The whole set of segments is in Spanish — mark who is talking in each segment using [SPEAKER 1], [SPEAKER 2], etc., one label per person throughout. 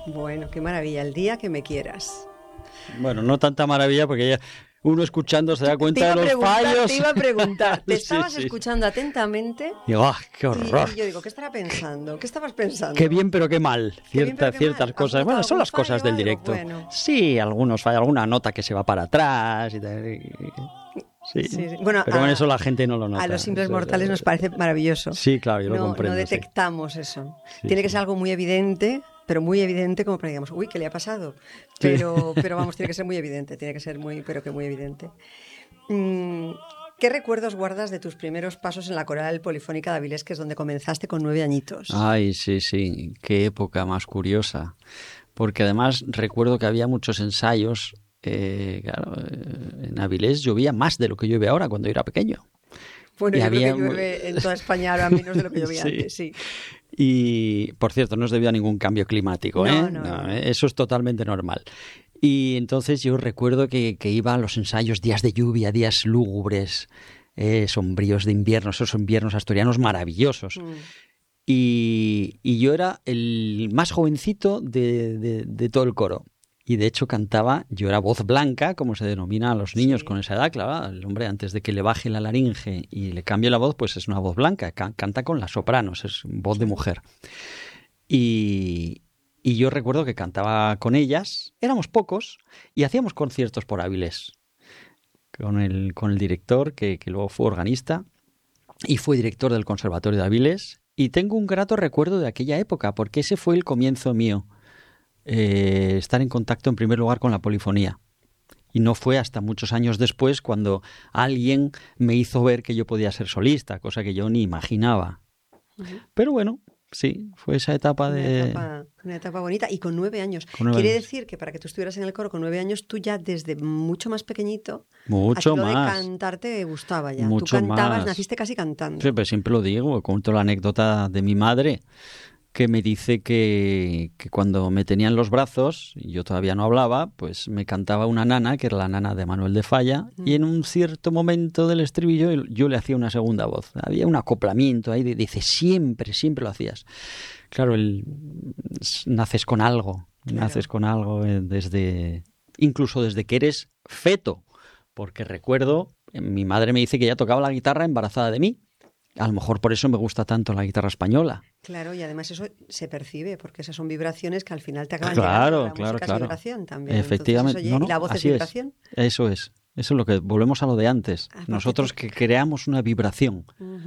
[SPEAKER 1] Bueno, qué maravilla, el día que me quieras.
[SPEAKER 2] Bueno, no tanta maravilla porque ya uno escuchando se da cuenta de los fallos.
[SPEAKER 1] Te iba a preguntar, te
[SPEAKER 2] Sí,
[SPEAKER 1] estabas
[SPEAKER 2] sí.
[SPEAKER 1] escuchando atentamente
[SPEAKER 2] Digo, ¡ah, qué horror!
[SPEAKER 1] y yo digo, ¿qué estará pensando? ¿Qué estabas pensando?
[SPEAKER 2] Qué bien, pero qué mal.
[SPEAKER 1] Qué bien, pero qué
[SPEAKER 2] Ciertas
[SPEAKER 1] mal. ¿Has
[SPEAKER 2] cosas.
[SPEAKER 1] notado
[SPEAKER 2] Bueno, son
[SPEAKER 1] algún
[SPEAKER 2] las cosas
[SPEAKER 1] fallo o
[SPEAKER 2] del
[SPEAKER 1] algo?
[SPEAKER 2] directo.
[SPEAKER 1] Bueno.
[SPEAKER 2] Sí, algunos fallos, alguna nota que se va para atrás. Sí.
[SPEAKER 1] Sí, sí. Bueno,
[SPEAKER 2] Pero bueno, eso la gente no lo nota.
[SPEAKER 1] a los simples mortales nos parece maravilloso.
[SPEAKER 2] Sí, claro, yo lo comprendo.
[SPEAKER 1] No detectamos eso.
[SPEAKER 2] Sí,
[SPEAKER 1] Tiene que
[SPEAKER 2] sí.
[SPEAKER 1] ser algo muy evidente, pero muy evidente como para que digamos, uy, ¿qué le ha pasado? Pero vamos, tiene que ser muy evidente, pero que muy evidente. ¿Qué recuerdos guardas de tus primeros pasos en la Coral Polifónica de Avilés, que es donde comenzaste con 9 añitos?
[SPEAKER 2] Ay, sí. Qué época más curiosa. Porque además recuerdo que había muchos ensayos. Claro, en Avilés llovía más de lo que llueve ahora cuando yo era pequeño.
[SPEAKER 1] Bueno,
[SPEAKER 2] Y
[SPEAKER 1] yo creo
[SPEAKER 2] había
[SPEAKER 1] que llueve en toda España ahora menos de lo que llovía
[SPEAKER 2] Sí.
[SPEAKER 1] antes, sí.
[SPEAKER 2] Y, por cierto, no es debido a ningún cambio climático, ¿eh?
[SPEAKER 1] No.
[SPEAKER 2] Eso es totalmente normal. Y entonces yo recuerdo que iba a los ensayos días de lluvia, días lúgubres, sombríos de invierno, esos inviernos asturianos maravillosos. Y yo era el más jovencito de todo el coro. Y de hecho cantaba, yo era voz blanca, como se denomina a los niños con esa edad, claro, el hombre antes de que le baje la laringe y le cambie la voz, pues es una voz blanca, canta con las sopranos, es voz de mujer. Y yo recuerdo que cantaba con ellas, éramos pocos, y hacíamos conciertos por Avilés, con el director, que luego fue organista, y fue director del Conservatorio de Avilés, y tengo un grato recuerdo de aquella época, porque ese fue el comienzo mío. Estar en contacto en primer lugar con la polifonía. Y no fue hasta muchos años después cuando alguien me hizo ver que yo podía ser solista, cosa que yo ni imaginaba. Pero bueno, sí, fue esa etapa
[SPEAKER 1] Una etapa bonita. Y con 9 años.
[SPEAKER 2] Con 9
[SPEAKER 1] Quiere
[SPEAKER 2] años.
[SPEAKER 1] decir que para que tú estuvieras en el coro con 9 años, tú ya desde mucho más pequeñito,
[SPEAKER 2] Mucho
[SPEAKER 1] así lo
[SPEAKER 2] más.
[SPEAKER 1] de cantar te gustaba ya.
[SPEAKER 2] Mucho
[SPEAKER 1] Tú cantabas,
[SPEAKER 2] más.
[SPEAKER 1] naciste casi cantando.
[SPEAKER 2] Sí, pues siempre lo digo, cuento la anécdota de mi madre, que me dice que cuando me tenía en los brazos, y yo todavía no hablaba, pues me cantaba una nana, que era la nana de Manuel de Falla, y en un cierto momento del estribillo yo le hacía una segunda voz. Había un acoplamiento ahí, dice, siempre lo hacías. Claro, naces con algo, incluso desde que eres feto, porque recuerdo, mi madre me dice que ella tocaba la guitarra embarazada de mí. A lo mejor por eso me gusta tanto la guitarra española.
[SPEAKER 1] Claro, y además eso se percibe, porque esas son vibraciones que al final te acaban
[SPEAKER 2] Claro,
[SPEAKER 1] llegando. La música es vibración también.
[SPEAKER 2] Efectivamente.
[SPEAKER 1] Entonces, ¿y la voz es vibración?
[SPEAKER 2] Eso es lo que volvemos a lo de antes. Nosotros que creamos una vibración.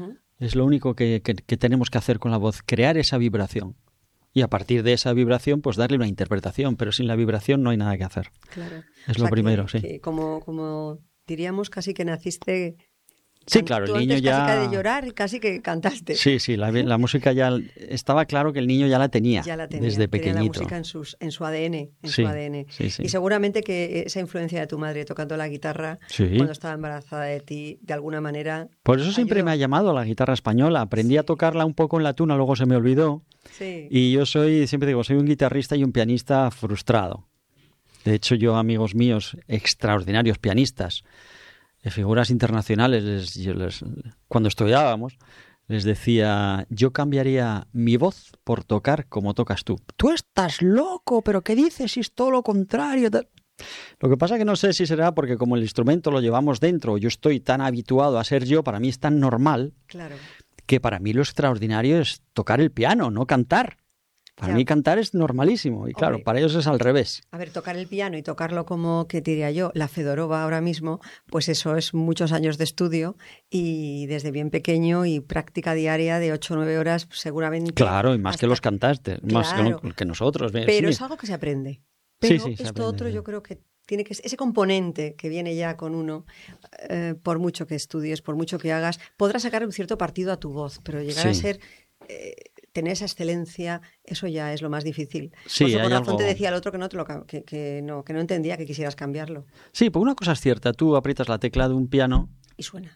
[SPEAKER 2] Es lo único que tenemos que hacer con la voz, crear esa vibración. Y a partir de esa vibración, pues darle una interpretación, pero sin la vibración no hay nada que hacer.
[SPEAKER 1] Claro.
[SPEAKER 2] Es lo primero, sí.
[SPEAKER 1] Que como diríamos, casi que naciste...
[SPEAKER 2] Sí, claro, el niño ya...
[SPEAKER 1] Casi de llorar, casi que cantaste.
[SPEAKER 2] Sí, la música ya... Estaba claro que el niño ya la tenía, desde pequeñito.
[SPEAKER 1] Tenía la música en su ADN. Su ADN.
[SPEAKER 2] Sí.
[SPEAKER 1] Y seguramente que esa influencia de tu madre tocando la guitarra cuando estaba embarazada de ti, de alguna manera...
[SPEAKER 2] Por eso siempre me ha llamado la guitarra española. Aprendí a tocarla un poco en la tuna, luego se me olvidó.
[SPEAKER 1] Sí.
[SPEAKER 2] Y yo siempre digo, soy un guitarrista y un pianista frustrado. De hecho, yo, amigos míos, extraordinarios pianistas, figuras internacionales, cuando estudiábamos, les decía, yo cambiaría mi voz por tocar como tocas tú. Tú estás loco, pero ¿qué dices si es todo lo contrario? Lo que pasa que no sé si será porque como el instrumento lo llevamos dentro, yo estoy tan habituado a ser yo, para mí es tan normal,
[SPEAKER 1] claro,
[SPEAKER 2] que para mí lo extraordinario es tocar el piano, no cantar. Para mí cantar es normalísimo y claro, para ellos es al revés.
[SPEAKER 1] A ver, tocar el piano y tocarlo como, ¿qué diría yo? La Fedorova ahora mismo, pues eso es muchos años de estudio y desde bien pequeño y práctica diaria de 8 o 9 horas seguramente.
[SPEAKER 2] Claro, y más que los cantantes,
[SPEAKER 1] claro,
[SPEAKER 2] más que nosotros.
[SPEAKER 1] Pero es algo que se aprende. Pero esto otro yo creo que tiene que ese componente que viene ya con uno, por mucho que estudies, por mucho que hagas, podrás sacar un cierto partido a tu voz, pero llegar a ser... tener esa excelencia, eso ya es lo más difícil.
[SPEAKER 2] Sí,
[SPEAKER 1] por razón te decía el otro que no entendía que quisieras cambiarlo.
[SPEAKER 2] Sí, porque una cosa es cierta, tú aprietas la tecla de un piano
[SPEAKER 1] y suena.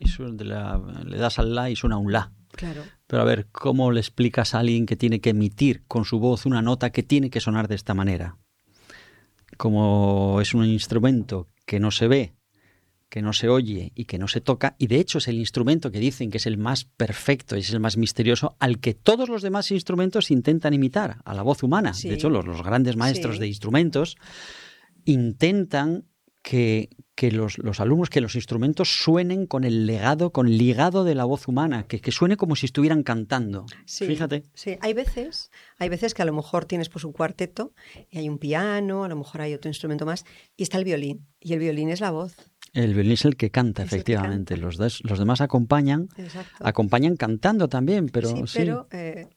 [SPEAKER 2] Le das al la y suena un la.
[SPEAKER 1] Claro.
[SPEAKER 2] Pero a ver, ¿cómo le explicas a alguien que tiene que emitir con su voz una nota que tiene que sonar de esta manera? Como es un instrumento que no se ve, que no se oye y que no se toca, y de hecho es el instrumento que dicen que es el más perfecto y es el más misterioso, al que todos los demás instrumentos intentan imitar, a la voz humana. Sí. De hecho, los grandes maestros de instrumentos intentan que los alumnos, que los instrumentos suenen con el legado, con el ligado de la voz humana, que suene como si estuvieran cantando. Sí, fíjate.
[SPEAKER 1] Sí, hay veces que a lo mejor tienes pues un cuarteto y hay un piano, a lo mejor hay otro instrumento más, y está el violín, y el violín es la voz.
[SPEAKER 2] El violín es el que canta, efectivamente. Que canta. Los demás acompañan. Exacto. Acompañan cantando también, pero
[SPEAKER 1] sí. Pero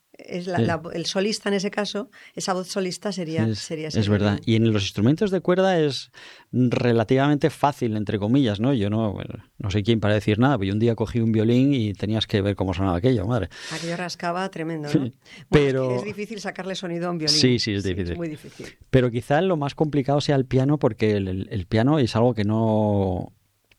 [SPEAKER 1] el solista en ese caso, esa voz solista sería
[SPEAKER 2] es verdad. Y en los instrumentos de cuerda es relativamente fácil, entre comillas, ¿no? Yo no soy quien para decir nada, pero yo un día cogí un violín y tenías que ver cómo sonaba aquello, madre.
[SPEAKER 1] Aquello rascaba tremendo, ¿no?
[SPEAKER 2] Sí. Pero
[SPEAKER 1] es difícil sacarle sonido a un violín.
[SPEAKER 2] Sí, es difícil.
[SPEAKER 1] Es muy difícil.
[SPEAKER 2] Pero quizá lo más complicado sea el piano, porque el piano es algo que no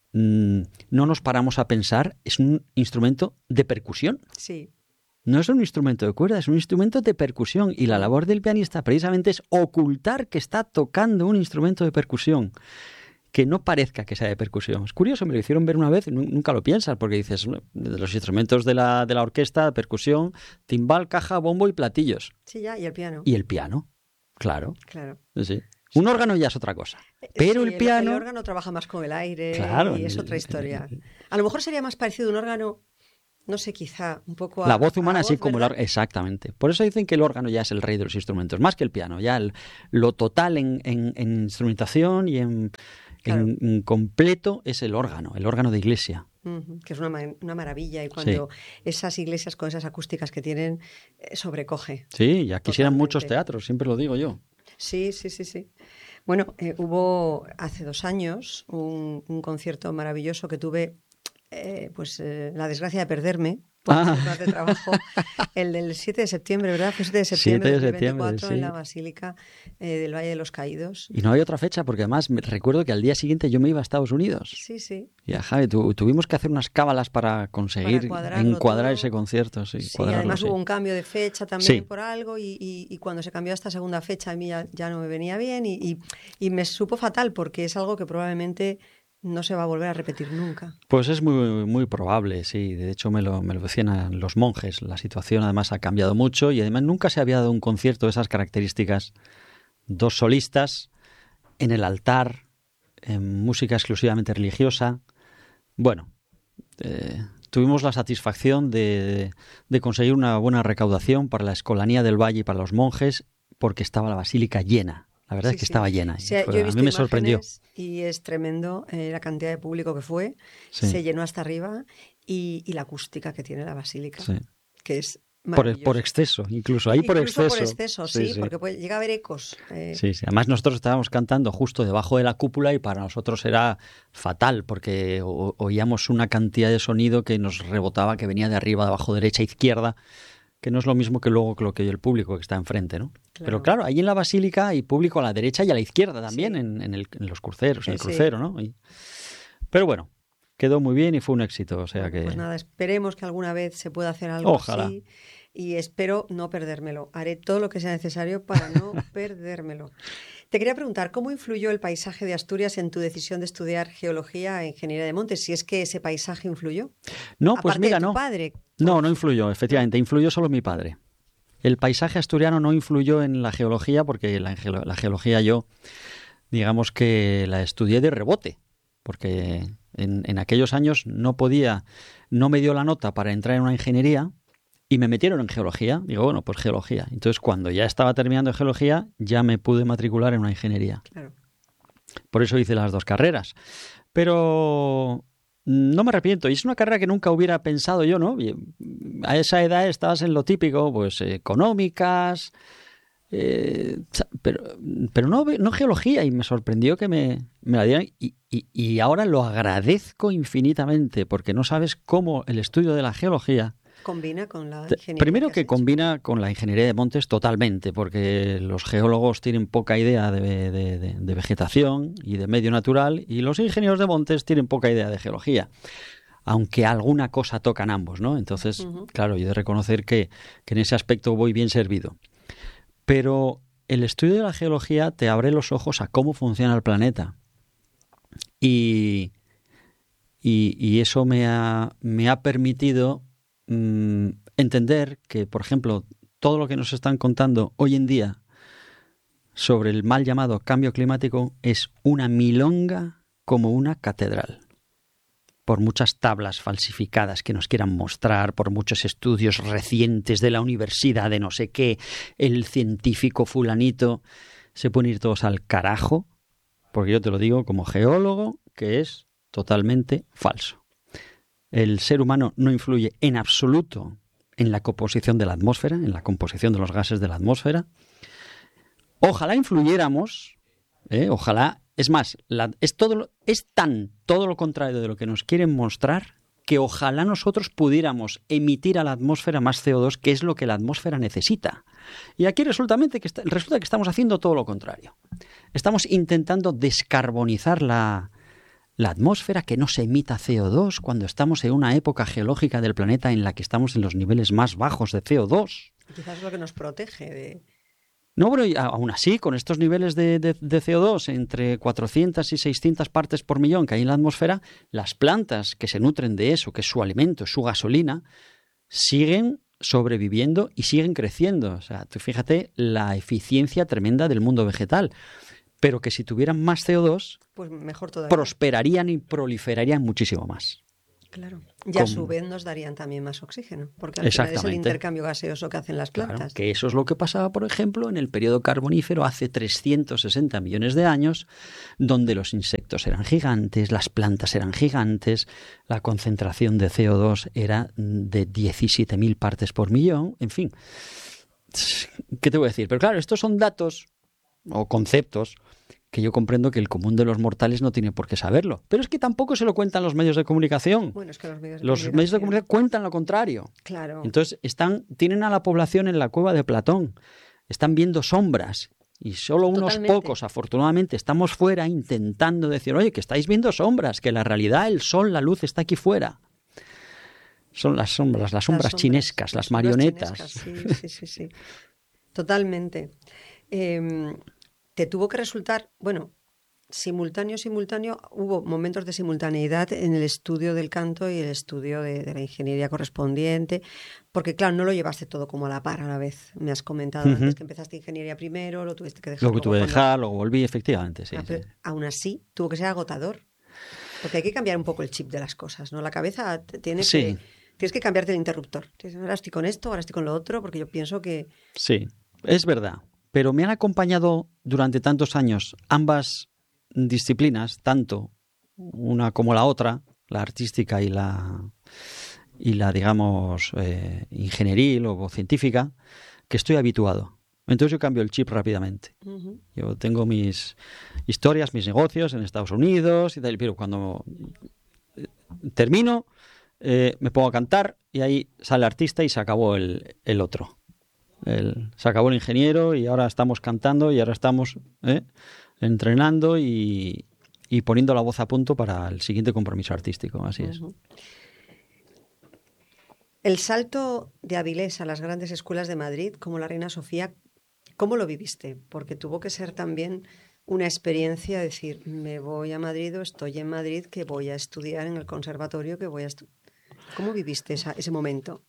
[SPEAKER 2] nos paramos a pensar. Es un instrumento de percusión.
[SPEAKER 1] Sí.
[SPEAKER 2] No es un instrumento de cuerda, es un instrumento de percusión, y la labor del pianista precisamente es ocultar que está tocando un instrumento de percusión, que no parezca que sea de percusión. Es curioso, me lo hicieron ver una vez, nunca lo piensas, porque dices, de los instrumentos de la orquesta, percusión, timbal, caja, bombo y platillos.
[SPEAKER 1] Sí, ya, y el piano.
[SPEAKER 2] Y el piano, claro.
[SPEAKER 1] Claro.
[SPEAKER 2] Sí. Un órgano ya es otra cosa, pero el piano...
[SPEAKER 1] El órgano trabaja más con el aire,
[SPEAKER 2] claro,
[SPEAKER 1] y es otra historia. A lo mejor sería más parecido a un órgano... No sé, quizá un poco
[SPEAKER 2] la voz humana, así como
[SPEAKER 1] ¿verdad?
[SPEAKER 2] Exactamente. Por eso dicen que el órgano ya es el rey de los instrumentos, más que el piano. Ya lo total en instrumentación y en completo es el órgano de iglesia.
[SPEAKER 1] Que es una maravilla, y cuando esas iglesias con esas acústicas que tienen, sobrecoge.
[SPEAKER 2] Sí, ya quisieran muchos teatros, siempre lo digo yo.
[SPEAKER 1] Sí. Bueno, hubo hace 2 años un concierto maravilloso que tuve... la desgracia de perderme por temas de trabajo, el del 7 de septiembre, ¿verdad? Fue 7 de septiembre de 2024 en la Basílica del Valle de los Caídos.
[SPEAKER 2] Y no hay otra fecha, porque además recuerdo que al día siguiente yo me iba a Estados Unidos.
[SPEAKER 1] Sí.
[SPEAKER 2] Y Javi, tuvimos que hacer unas cábalas para conseguir encuadrar ese concierto. Sí,
[SPEAKER 1] además hubo un cambio de fecha también por algo, y cuando se cambió a esta segunda fecha a mí ya no me venía bien, y me supo fatal, porque es algo que probablemente... no se va a volver a repetir nunca.
[SPEAKER 2] Pues es muy, muy probable, sí. De hecho, me lo decían los monjes. La situación además ha cambiado mucho, y además nunca se había dado un concierto de esas características. 2 solistas en el altar, en música exclusivamente religiosa. Bueno, tuvimos la satisfacción de conseguir una buena recaudación para la Escolanía del Valle y para los monjes, porque estaba la basílica llena. La verdad es que estaba llena.
[SPEAKER 1] Yo he visto, a mí me sorprendió. Y es tremendo la cantidad de público que fue. Se llenó hasta arriba, y la acústica que tiene la basílica, que es maravillosa.
[SPEAKER 2] Por exceso, incluso.
[SPEAKER 1] Por exceso, sí, porque llega a haber ecos.
[SPEAKER 2] Sí. Además, nosotros estábamos cantando justo debajo de la cúpula, y para nosotros era fatal, porque oíamos una cantidad de sonido que nos rebotaba, que venía de arriba, de abajo, derecha, izquierda, que no es lo mismo que luego lo que oye el público que está enfrente, ¿no? Claro. Pero claro, ahí en la basílica hay público a la derecha y a la izquierda también, en los cruceros, en el crucero, ¿no? Pero bueno, quedó muy bien y fue un éxito, o sea que...
[SPEAKER 1] Pues nada, esperemos que alguna vez se pueda hacer algo así, y espero no perdérmelo. Haré todo lo que sea necesario para no perdérmelo. Te quería preguntar, ¿cómo influyó el paisaje de Asturias en tu decisión de estudiar geología e ingeniería de montes? Si es que ese paisaje influyó.
[SPEAKER 2] No, pues mira,
[SPEAKER 1] no. Padre.
[SPEAKER 2] No influyó, efectivamente, influyó solo mi padre. El paisaje asturiano no influyó en la geología, porque la geología yo, digamos que la estudié de rebote, porque en aquellos años no me dio la nota para entrar en una ingeniería, y me metieron en geología. Digo, bueno, pues geología. Entonces, cuando ya estaba terminando geología, ya me pude matricular en una ingeniería.
[SPEAKER 1] Claro.
[SPEAKER 2] Por eso hice las 2 carreras. Pero no me arrepiento. Y es una carrera que nunca hubiera pensado yo, ¿no? A esa edad estabas en lo típico, pues económicas, pero no geología. Y me sorprendió que me la dieran. Y ahora lo agradezco infinitamente, porque no sabes cómo el estudio de la geología
[SPEAKER 1] combina con la ingeniería.
[SPEAKER 2] Primero que combina con la ingeniería de montes totalmente, porque los geólogos tienen poca idea de vegetación y de medio natural, y los ingenieros de montes tienen poca idea de geología, aunque alguna cosa tocan ambos, ¿no? Entonces, claro, yo he de reconocer que en ese aspecto voy bien servido. Pero el estudio de la geología te abre los ojos a cómo funciona el planeta. Y Y eso me ha permitido entender que, por ejemplo, todo lo que nos están contando hoy en día sobre el mal llamado cambio climático es una milonga como una catedral. Por muchas tablas falsificadas que nos quieran mostrar, por muchos estudios recientes de la universidad de no sé qué, el científico fulanito, se pueden ir todos al carajo, porque yo te lo digo como geólogo, que es totalmente falso. El ser humano no influye en absoluto en la composición de la atmósfera, en la composición de los gases de la atmósfera. Ojalá influyéramos, ojalá. Es más, es todo lo contrario de lo que nos quieren mostrar, que ojalá nosotros pudiéramos emitir a la atmósfera más CO2, que es lo que la atmósfera necesita. Y aquí resulta que estamos haciendo todo lo contrario. Estamos intentando descarbonizar la atmósfera, que no se emita CO2, cuando estamos en una época geológica del planeta en la que estamos en los niveles más bajos de CO2.
[SPEAKER 1] Quizás es lo que nos protege de...
[SPEAKER 2] No, pero aún así, con estos niveles de CO2 entre 400 y 600 partes por millón que hay en la atmósfera, las plantas que se nutren de eso, que es su alimento, es su gasolina, siguen sobreviviendo y siguen creciendo. O sea, tú fíjate la eficiencia tremenda del mundo vegetal. Pero que si tuvieran más CO2,
[SPEAKER 1] pues mejor todavía,
[SPEAKER 2] prosperarían y proliferarían muchísimo más.
[SPEAKER 1] Claro. Y a su vez nos darían también más oxígeno, porque al final es el intercambio gaseoso que hacen las plantas.
[SPEAKER 2] Claro, que eso es lo que pasaba, por ejemplo, en el periodo carbonífero hace 360 millones de años, donde los insectos eran gigantes, las plantas eran gigantes, la concentración de CO2 era de 17.000 partes por millón, en fin. ¿Qué te voy a decir? Pero claro, estos son datos o conceptos que yo comprendo que el común de los mortales no tiene por qué saberlo. Pero es que tampoco se lo cuentan los medios de comunicación.
[SPEAKER 1] Bueno, es que los medios
[SPEAKER 2] de comunicación cuentan lo contrario.
[SPEAKER 1] Claro.
[SPEAKER 2] Entonces tienen a la población en la cueva de Platón. Están viendo sombras. Y solo unos pocos, afortunadamente, estamos fuera intentando decir, oye, que estáis viendo sombras, que la realidad, el sol, la luz está aquí fuera. Son las sombras chinescas, las marionetas.
[SPEAKER 1] Sí. Totalmente. Te tuvo que resultar, bueno, simultáneo, hubo momentos de simultaneidad en el estudio del canto y el estudio de la ingeniería correspondiente, porque claro, no lo llevaste todo como a la par a la vez. Me has comentado antes que empezaste ingeniería primero, lo tuviste que dejar.
[SPEAKER 2] Luego tuve que dejar, luego volví, efectivamente, sí.
[SPEAKER 1] Pero aún así, tuvo que ser agotador, porque hay que cambiar un poco el chip de las cosas, ¿no? La cabeza tienes que cambiarte el interruptor. Ahora estoy con esto, ahora estoy con lo otro, porque yo pienso que...
[SPEAKER 2] Sí, es verdad. Pero me han acompañado durante tantos años ambas disciplinas, tanto una como la otra, la artística y la digamos, ingenieril o científica, que estoy habituado. Entonces yo cambio el chip rápidamente. Uh-huh. Yo tengo mis historias, mis negocios en Estados Unidos y tal, pero cuando termino me pongo a cantar y ahí sale el artista y se acabó el otro. Se acabó el ingeniero y ahora estamos cantando y ahora estamos entrenando y poniendo la voz a punto para el siguiente compromiso artístico. Así es.
[SPEAKER 1] El salto de Avilés a las grandes escuelas de Madrid, como la Reina Sofía, ¿cómo lo viviste? Porque tuvo que ser también una experiencia, decir, me voy a Madrid o estoy en Madrid, que voy a estudiar en el conservatorio, que voy a ¿Cómo viviste ese momento?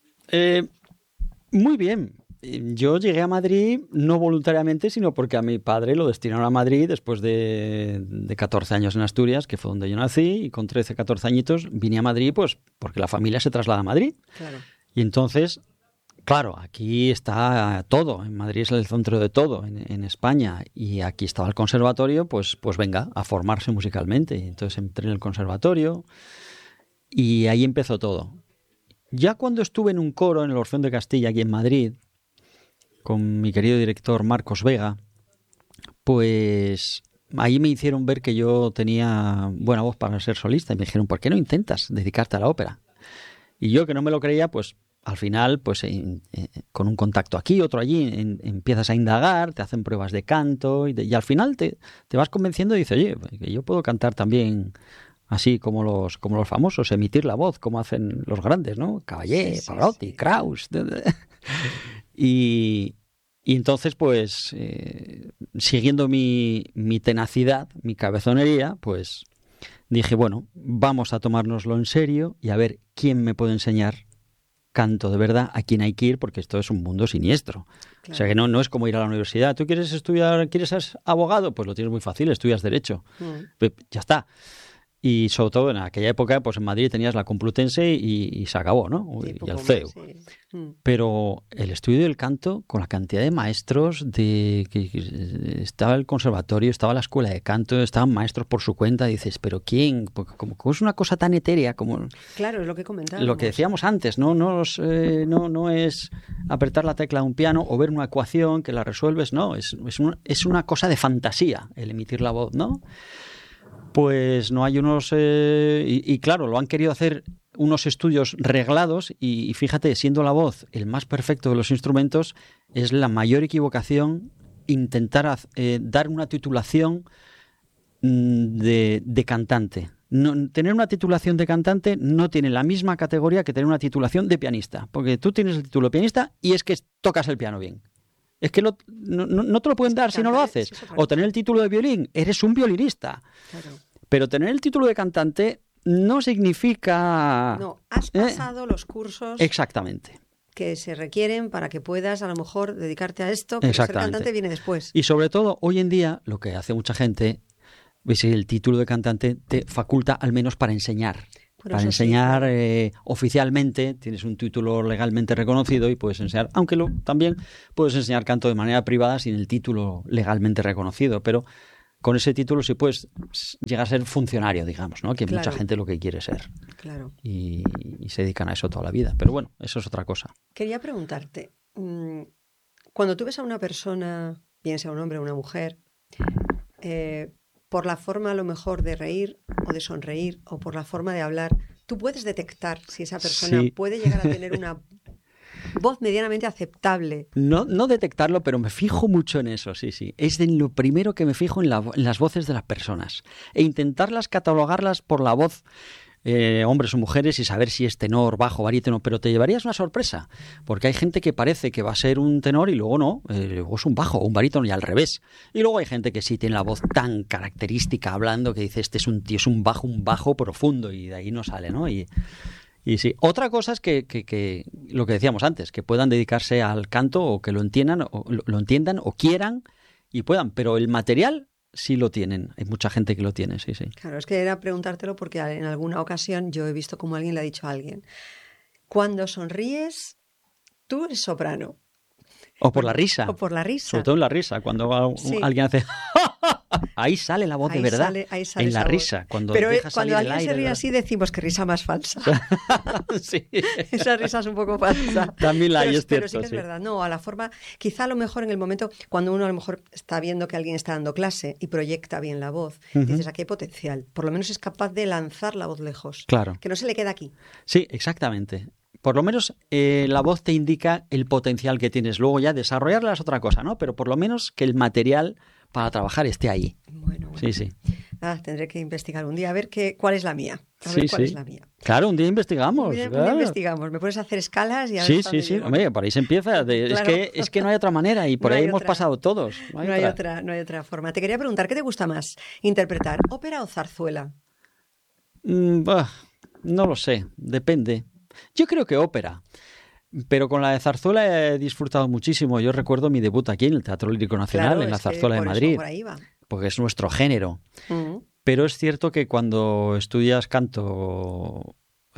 [SPEAKER 2] Muy bien. Yo llegué a Madrid no voluntariamente, sino porque a mi padre lo destinaron a Madrid después de 14 años en Asturias, que fue donde yo nací, y con 13, 14 añitos vine a Madrid pues porque la familia se traslada a Madrid.
[SPEAKER 1] Claro.
[SPEAKER 2] Y entonces, claro, aquí está todo, en Madrid es el centro de todo, en España, y aquí estaba el conservatorio, pues venga, a formarse musicalmente. Y entonces entré en el conservatorio y ahí empezó todo. Ya cuando estuve en un coro en el Orfeón de Castilla, aquí en Madrid, con mi querido director Marcos Vega, pues ahí me hicieron ver que yo tenía buena voz para ser solista y me dijeron, ¿por qué no intentas dedicarte a la ópera? Y yo, que no me lo creía, pues al final, pues con un contacto aquí, otro allí, empiezas a indagar, te hacen pruebas de canto y al final te vas convenciendo y dices, oye, que yo puedo cantar también así como los famosos, emitir la voz, como hacen los grandes, ¿no? Caballé, Pavarotti, Kraus. Y entonces, pues, siguiendo mi tenacidad, mi cabezonería, pues dije, bueno, vamos a tomárnoslo en serio y a ver quién me puede enseñar canto de verdad, a quién hay que ir, porque esto es un mundo siniestro. Claro. O sea que no es como ir a la universidad. ¿Tú quieres estudiar, quieres ser abogado? Pues lo tienes muy fácil, estudias Derecho. Ya está. Y sobre todo en aquella época, pues en Madrid tenías la Complutense y se acabó, ¿no? Y el CEU. Sí. Pero el estudio del canto, con la cantidad de maestros, que estaba el conservatorio, estaba la escuela de canto, estaban maestros por su cuenta, dices, ¿pero quién? Porque como es una cosa tan etérea como...
[SPEAKER 1] Claro, es lo que comentábamos.
[SPEAKER 2] Lo que decíamos antes, no es apretar la tecla de un piano o ver una ecuación que la resuelves, no, es una cosa de fantasía el emitir la voz, ¿no? Pues no hay unos... y claro, lo han querido hacer unos estudios reglados y fíjate, siendo la voz el más perfecto de los instrumentos, es la mayor equivocación intentar dar una titulación de cantante. Tener una titulación de cantante no tiene la misma categoría que tener una titulación de pianista, porque tú tienes el título de pianista y es que tocas el piano bien. Es que no te lo pueden dar si no lo haces. O tener el título de violín, eres un violinista. Claro. Pero tener el título de cantante no significa...
[SPEAKER 1] No, has pasado los cursos...
[SPEAKER 2] Exactamente.
[SPEAKER 1] Que se requieren para que puedas a lo mejor dedicarte a esto, pero ser cantante viene después.
[SPEAKER 2] Y sobre todo, hoy en día, lo que hace mucha gente es que el título de cantante te faculta al menos para enseñar. Para enseñar oficialmente, tienes un título legalmente reconocido y puedes enseñar, aunque también puedes enseñar canto de manera privada sin el título legalmente reconocido, pero con ese título sí puedes llegar a ser funcionario, digamos, ¿no? Que claro. Mucha gente lo que quiere ser.
[SPEAKER 1] Claro.
[SPEAKER 2] Y se dedican a eso toda la vida. Pero bueno, eso es otra cosa.
[SPEAKER 1] Quería preguntarte, cuando tú ves a una persona, bien sea un hombre o una mujer, por la forma a lo mejor de reír o de sonreír o por la forma de hablar, tú puedes detectar si esa persona puede llegar a tener una voz medianamente aceptable.
[SPEAKER 2] No detectarlo, pero me fijo mucho en eso, sí. Es en lo primero que me fijo en las voces de las personas. E intentarlas catalogarlas por la voz, hombres o mujeres, y saber si es tenor, bajo, barítono, pero te llevarías una sorpresa, porque hay gente que parece que va a ser un tenor y luego no, luego es un bajo o un barítono y al revés. Y luego hay gente que sí tiene la voz tan característica hablando que dice, este es un tío, es un bajo profundo y de ahí no sale, ¿no? Y otra cosa es que lo que decíamos antes, que puedan dedicarse al canto o que lo entiendan o quieran y puedan, pero el material sí lo tienen, hay mucha gente que lo tiene, sí.
[SPEAKER 1] Claro, es que era preguntártelo porque en alguna ocasión yo he visto como alguien le ha dicho a alguien, cuando sonríes, tú eres soprano.
[SPEAKER 2] O por la risa. Sobre todo en la risa, cuando alguien hace... Ahí sale la voz de verdad, sale en la risa. Cuando
[SPEAKER 1] alguien se ríe así decimos que risa más falsa.
[SPEAKER 2] Sí.
[SPEAKER 1] Esa risa es un poco falsa.
[SPEAKER 2] También la hay, es cierto.
[SPEAKER 1] Pero sí que es verdad. No, a la forma, quizá a lo mejor en el momento cuando uno a lo mejor está viendo que alguien está dando clase y proyecta bien la voz, dices, aquí hay potencial. Por lo menos es capaz de lanzar la voz lejos.
[SPEAKER 2] Claro.
[SPEAKER 1] Que no se le queda aquí.
[SPEAKER 2] Sí, exactamente. Por lo menos la voz te indica el potencial que tienes. Luego ya desarrollarla es otra cosa, ¿no? Pero por lo menos que el material para trabajar esté ahí.
[SPEAKER 1] Bueno.
[SPEAKER 2] Sí.
[SPEAKER 1] Tendré que investigar un día a ver cuál es la mía. Es la mía.
[SPEAKER 2] Claro, un día investigamos.
[SPEAKER 1] Un día investigamos. Me pones a hacer escalas y a
[SPEAKER 2] ver Sí. Hombre, por ahí se empieza. Claro. Es que no hay otra manera y por ahí hemos pasado todos.
[SPEAKER 1] No hay otra forma. Te quería preguntar, ¿qué te gusta más? ¿Interpretar ópera o zarzuela?
[SPEAKER 2] No lo sé, depende. Yo creo que ópera, pero con la de zarzuela he disfrutado muchísimo. Yo recuerdo mi debut aquí en el Teatro Lírico Nacional, en la Zarzuela de Madrid,
[SPEAKER 1] por ahí va.
[SPEAKER 2] Porque es nuestro género. Pero es cierto que cuando estudias canto,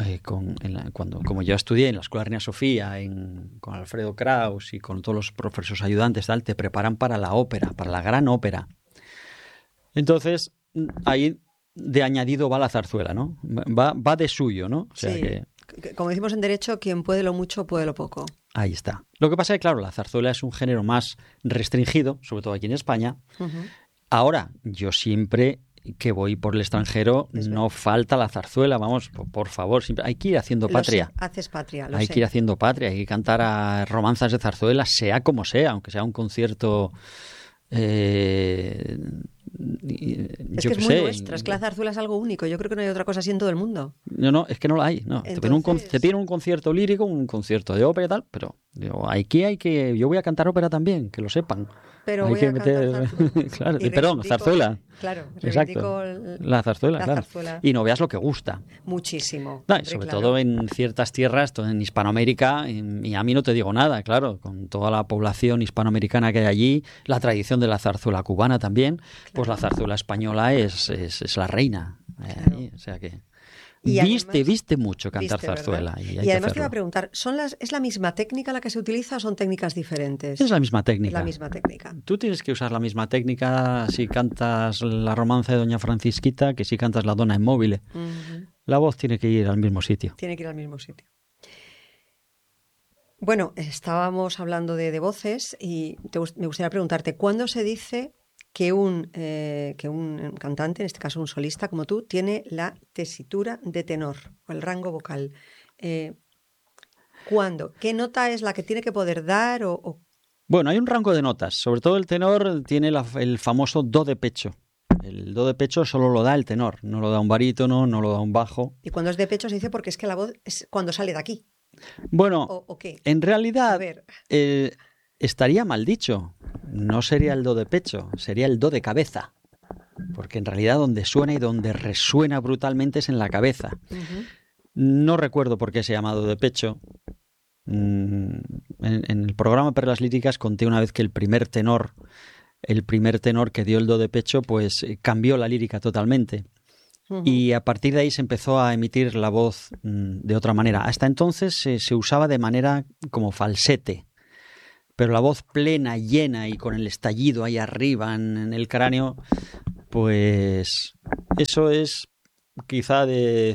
[SPEAKER 2] como yo estudié en la Escuela Reina Sofía, con Alfredo Kraus y con todos los profesores ayudantes, te preparan para la ópera, para la gran ópera. Entonces, ahí de añadido va la zarzuela, ¿no? Va de suyo, ¿no? O sea que...
[SPEAKER 1] Como decimos en Derecho, quien puede lo mucho, puede lo poco.
[SPEAKER 2] Ahí está. Lo que pasa es que, claro, la zarzuela es un género más restringido, sobre todo aquí en España. Ahora, yo siempre que voy por el extranjero, no falta la zarzuela, vamos, por favor, siempre hay que ir haciendo patria.
[SPEAKER 1] Haces patria,
[SPEAKER 2] hay que ir haciendo patria, hay que cantar a romanzas de zarzuela, sea como sea, aunque sea un concierto
[SPEAKER 1] Es que es muy nuestra, es que la zarzuela es algo único. Yo creo que no hay otra cosa así en todo el mundo.
[SPEAKER 2] No, es que no la hay. No.
[SPEAKER 1] Entonces...
[SPEAKER 2] te piden un concierto lírico, un concierto de ópera y tal, pero yo voy a cantar ópera también, que lo sepan.
[SPEAKER 1] Pero voy a cantar
[SPEAKER 2] claro, perdón, zarzuela.
[SPEAKER 1] Claro,
[SPEAKER 2] exacto. La zarzuela, claro.
[SPEAKER 1] Zarzuela.
[SPEAKER 2] Y no veas lo que gusta.
[SPEAKER 1] Muchísimo.
[SPEAKER 2] No, sobre todo en ciertas tierras, en Hispanoamérica, y a mí no te digo nada, claro, con toda la población hispanoamericana que hay allí, la tradición de la zarzuela cubana también, pues la zarzuela española es la reina. O sea que... Y viste mucho cantar zarzuela.
[SPEAKER 1] Y además te iba a preguntar, ¿es la misma técnica la que se utiliza o son técnicas diferentes?
[SPEAKER 2] Es la misma técnica.
[SPEAKER 1] Es la misma técnica.
[SPEAKER 2] Tú tienes que usar la misma técnica si cantas la romanza de Doña Francisquita que si cantas la Donna Inmóvil. Uh-huh. La voz tiene que ir al mismo sitio.
[SPEAKER 1] Tiene que ir al mismo sitio. Bueno, estábamos hablando de voces y me gustaría preguntarte, ¿cuándo se dice que un cantante, en este caso un solista como tú, tiene la tesitura de tenor o el rango vocal? ¿Cuándo? ¿Qué nota es la que tiene que poder dar?
[SPEAKER 2] Bueno, hay un rango de notas. Sobre todo el tenor tiene el famoso do de pecho. El do de pecho solo lo da el tenor, no lo da un barítono, no lo da un bajo.
[SPEAKER 1] Y cuando es de pecho se dice porque es que la voz es cuando sale de aquí.
[SPEAKER 2] Bueno,
[SPEAKER 1] ¿O qué?
[SPEAKER 2] En realidad estaría mal dicho. No sería el do de pecho, sería el do de cabeza. Porque en realidad donde suena y donde resuena brutalmente es en la cabeza. Uh-huh. No recuerdo por qué se llama do de pecho. En el programa Perlas Líricas conté una vez que el primer tenor que dio el do de pecho, pues cambió la lírica totalmente. Uh-huh. Y a partir de ahí se empezó a emitir la voz de otra manera. Hasta entonces se usaba de manera como falsete. Pero la voz plena, llena y con el estallido ahí arriba en el cráneo, pues eso es quizá de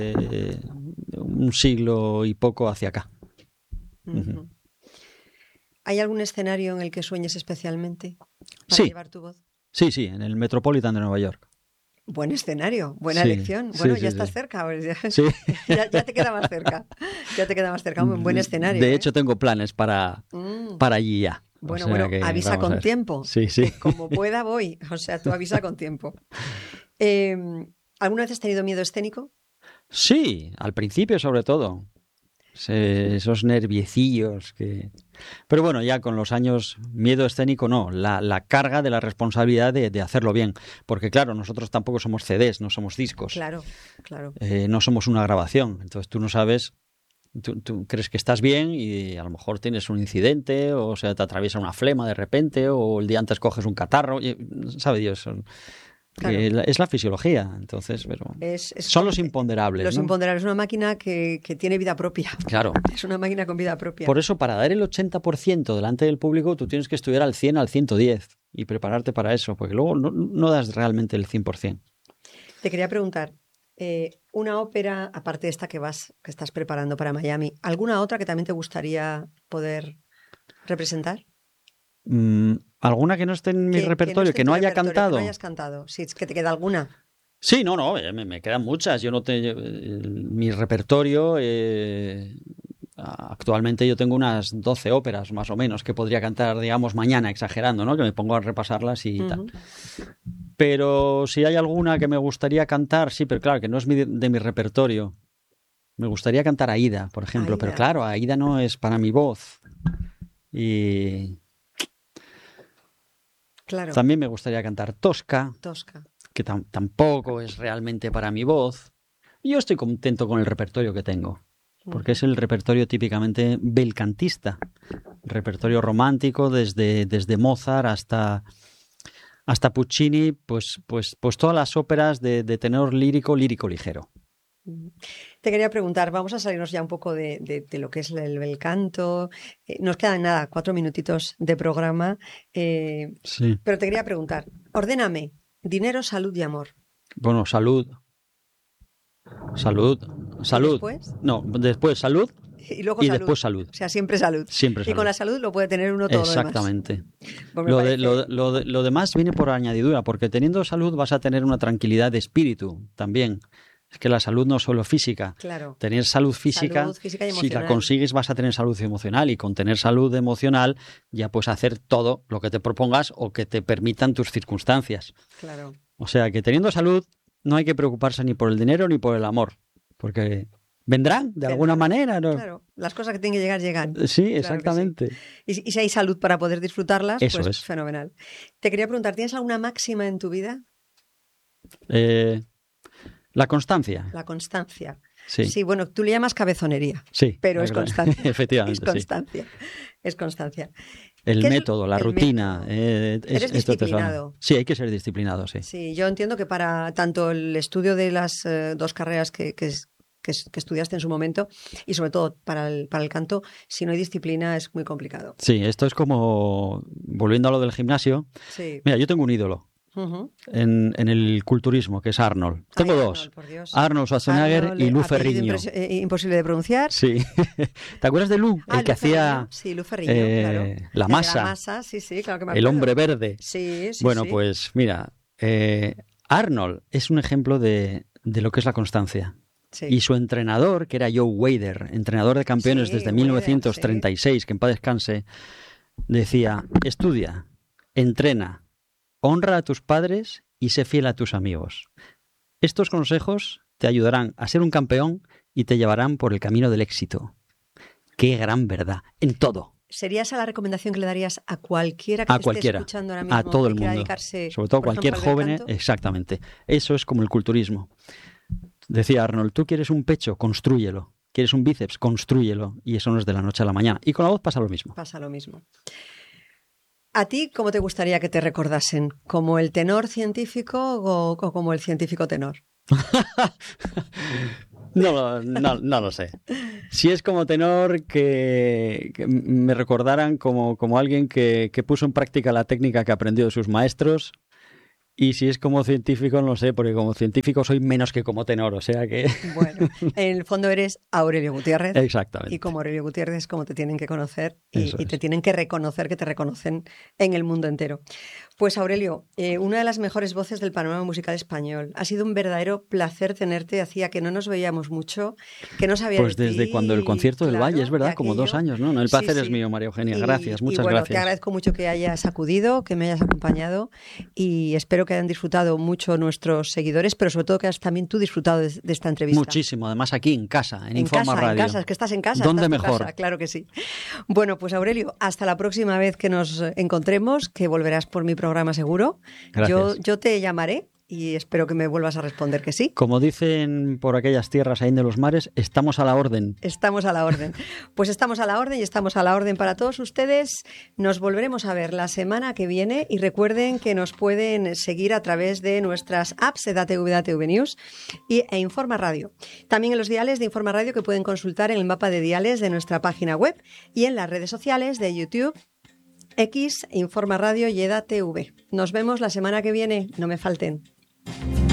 [SPEAKER 2] un siglo y poco hacia acá.
[SPEAKER 1] Uh-huh. ¿Hay algún escenario en el que sueñes especialmente para llevar tu voz?
[SPEAKER 2] Sí, en el Metropolitan de Nueva York.
[SPEAKER 1] Buen escenario, buena elección. Bueno, ya estás cerca. Ya te queda más cerca. Ya te queda más cerca. Un buen escenario.
[SPEAKER 2] De hecho, tengo planes para allí ya.
[SPEAKER 1] Bueno, avisa con tiempo.
[SPEAKER 2] Sí.
[SPEAKER 1] Como pueda, voy. O sea, tú avisa con tiempo. ¿Alguna vez has tenido miedo escénico?
[SPEAKER 2] Sí, al principio sobre todo. Esos nerviecillos que... Pero bueno, ya con los años, miedo escénico no, la carga de la responsabilidad de hacerlo bien. Porque claro, nosotros tampoco somos CDs, no somos discos.
[SPEAKER 1] Claro.
[SPEAKER 2] No somos una grabación. Entonces tú no sabes, tú crees que estás bien y a lo mejor tienes un incidente o sea, te atraviesa una flema de repente o el día antes coges un catarro. Sabe Dios... Claro. Es la fisiología, entonces, pero son los imponderables.
[SPEAKER 1] Los imponderables, una máquina que tiene vida propia.
[SPEAKER 2] Claro.
[SPEAKER 1] Es una máquina con vida propia.
[SPEAKER 2] Por eso, para dar el 80% delante del público, tú tienes que estudiar al 100, al 110 y prepararte para eso, porque luego no das realmente el 100%.
[SPEAKER 1] Te quería preguntar, una ópera, aparte de esta que estás preparando para Miami, ¿alguna otra que también te gustaría poder representar?
[SPEAKER 2] ¿Alguna que no esté en mi repertorio, que no haya cantado?
[SPEAKER 1] Que no hayas cantado, sí, es que te queda alguna.
[SPEAKER 2] Sí, no, me quedan muchas. Yo no mi repertorio, actualmente yo tengo unas 12 óperas más o menos que podría cantar, digamos, mañana, exagerando, ¿no? Que me pongo a repasarlas y tal. Pero si hay alguna que me gustaría cantar, sí, pero claro, que no es de mi repertorio. Me gustaría cantar Aida, por ejemplo, pero claro, Aida no es para mi voz. Y...
[SPEAKER 1] Claro.
[SPEAKER 2] También me gustaría cantar Tosca. Que tampoco es realmente para mi voz. Yo estoy contento con el repertorio que tengo, porque es el repertorio típicamente belcantista, repertorio romántico desde Mozart hasta Puccini, pues todas las óperas de tenor lírico ligero.
[SPEAKER 1] Te quería preguntar, vamos a salirnos ya un poco de lo que es el bel canto. Nos quedan 4 minutitos de programa.
[SPEAKER 2] Sí.
[SPEAKER 1] Pero te quería preguntar, ordéname, dinero, salud y amor.
[SPEAKER 2] Bueno, salud.
[SPEAKER 1] ¿Después?
[SPEAKER 2] No, después salud.
[SPEAKER 1] Y luego salud.
[SPEAKER 2] Después salud.
[SPEAKER 1] O sea, siempre salud.
[SPEAKER 2] Y
[SPEAKER 1] con la salud lo puede tener uno todo.
[SPEAKER 2] Exactamente.
[SPEAKER 1] Lo demás.
[SPEAKER 2] Lo demás viene por añadidura, porque teniendo salud vas a tener una tranquilidad de espíritu también. Es que la salud no es solo física.
[SPEAKER 1] Claro.
[SPEAKER 2] Tener salud física
[SPEAKER 1] y
[SPEAKER 2] si
[SPEAKER 1] emocional.
[SPEAKER 2] la consigues vas a tener salud emocional, y con tener salud emocional ya puedes hacer todo lo que te propongas o que te permitan tus circunstancias.
[SPEAKER 1] Claro.
[SPEAKER 2] O sea que teniendo salud no hay que preocuparse ni por el dinero ni por el amor, porque vendrán de alguna manera, ¿no?
[SPEAKER 1] Claro, las cosas que tienen que llegar, llegan.
[SPEAKER 2] Sí,
[SPEAKER 1] claro,
[SPEAKER 2] exactamente.
[SPEAKER 1] Sí. Y si hay salud para poder disfrutarlas,
[SPEAKER 2] Eso
[SPEAKER 1] pues
[SPEAKER 2] es.
[SPEAKER 1] fenomenal. Te quería preguntar, ¿tienes alguna máxima en tu vida?
[SPEAKER 2] La constancia.
[SPEAKER 1] La constancia.
[SPEAKER 2] Sí.
[SPEAKER 1] Bueno, tú le llamas cabezonería.
[SPEAKER 2] Sí.
[SPEAKER 1] Pero es constancia.
[SPEAKER 2] Efectivamente.
[SPEAKER 1] Es constancia. Sí. Es constancia.
[SPEAKER 2] El método, la rutina.
[SPEAKER 1] Eres disciplinado.
[SPEAKER 2] Sí, hay que ser disciplinado, sí.
[SPEAKER 1] Sí, yo entiendo que para tanto el estudio de las dos carreras que estudiaste en su momento y sobre todo para el canto, si no hay disciplina es muy complicado.
[SPEAKER 2] Sí, esto es como, volviendo a lo del gimnasio,
[SPEAKER 1] sí.
[SPEAKER 2] Mira, yo tengo un ídolo. En el culturismo, que es Arnold. Tengo dos. Arnold Schwarzenegger y Lou Ferrigno.
[SPEAKER 1] Imposible de pronunciar.
[SPEAKER 2] Sí. ¿Te acuerdas de Lou? El que hacía
[SPEAKER 1] sí, Lou Ferrigno, claro.
[SPEAKER 2] La masa.
[SPEAKER 1] La masa, sí, claro que me acuerdo.
[SPEAKER 2] El hombre verde.
[SPEAKER 1] Sí.
[SPEAKER 2] Bueno, pues mira, Arnold es un ejemplo de lo que es la constancia. Sí. Y su entrenador, que era Joe Weider, entrenador de campeones desde 1936, que en paz descanse, decía, estudia, entrena, honra a tus padres y sé fiel a tus amigos. Estos consejos te ayudarán a ser un campeón y te llevarán por el camino del éxito. ¡Qué gran verdad! En todo.
[SPEAKER 1] ¿Sería esa la recomendación que le darías a cualquiera que esté escuchando ahora mismo?
[SPEAKER 2] A todo el mundo. Sobre todo cualquier joven. Exactamente. Eso es como el culturismo. Decía Arnold, tú quieres un pecho, constrúyelo. Quieres un bíceps, constrúyelo. Y eso no es de la noche a la mañana. Y con la voz pasa lo mismo.
[SPEAKER 1] Pasa lo mismo. ¿A ti cómo te gustaría que te recordasen? ¿Como el tenor científico o como el científico tenor?
[SPEAKER 2] No lo sé. Si es como tenor, que me recordaran como alguien que puso en práctica la técnica que aprendió de sus maestros. Y si es como científico, no sé, porque como científico soy menos que como tenor, o sea que...
[SPEAKER 1] Bueno, en el fondo eres Aurelio Gutiérrez.
[SPEAKER 2] Exactamente.
[SPEAKER 1] Y como Aurelio Gutiérrez es como te tienen que conocer y te tienen que reconocer, que te reconocen en el mundo entero. Pues Aurelio, una de las mejores voces del panorama musical español. Ha sido un verdadero placer tenerte. Hacía que no nos veíamos mucho, que no sabía
[SPEAKER 2] Pues
[SPEAKER 1] de
[SPEAKER 2] desde
[SPEAKER 1] ti,
[SPEAKER 2] cuando el concierto del Valle, es verdad, como 2 años, ¿no? El placer es mío, María Eugenia. Gracias, muchas gracias.
[SPEAKER 1] Te agradezco mucho que hayas acudido, que me hayas acompañado y espero que hayan disfrutado mucho nuestros seguidores, pero sobre todo que hayas también tú disfrutado de esta entrevista.
[SPEAKER 2] Muchísimo, además aquí en casa, en Informa Radio.
[SPEAKER 1] En casa, es que estás en casa.
[SPEAKER 2] ¿Dónde mejor?
[SPEAKER 1] Casa, claro que sí. Bueno, pues Aurelio, hasta la próxima vez que nos encontremos, que volverás por mi programa seguro.
[SPEAKER 2] Gracias.
[SPEAKER 1] Yo te llamaré y espero que me vuelvas a responder que sí.
[SPEAKER 2] Como dicen por aquellas tierras ahí de los mares, estamos a la orden.
[SPEAKER 1] Estamos a la orden. Pues estamos a la orden y estamos a la orden para todos ustedes. Nos volveremos a ver la semana que viene y recuerden que nos pueden seguir a través de nuestras apps de DATV, DATV News e Informa Radio. También en los diales de Informa Radio que pueden consultar en el mapa de diales de nuestra página web y en las redes sociales de YouTube, X, Informa Radio y EDATV. Nos vemos la semana que viene. No me falten.